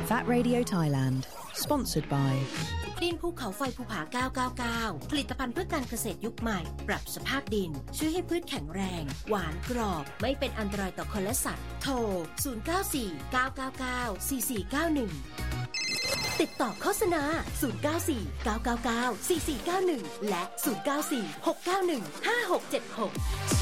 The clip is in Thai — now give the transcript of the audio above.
That Radio Thailand Sponsored by ดินภูเขาไฟภูผา999ผลิตภัณฑ์เพื่อการเกษตรยุคใหม่ปรับสภาพดินช่วยให้พืชแข็งแรงหวานกรอบไม่เป็นอันตรายต่อคนและสัตว์โทร0949994491ติดต่อโฆษณา0949994491และ0946915676